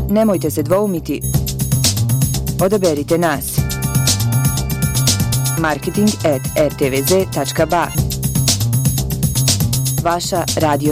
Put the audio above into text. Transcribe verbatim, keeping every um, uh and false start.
Nemojte se dvoumiti. Odaberite nas. marketing at r t v z tačka b a Vaša radio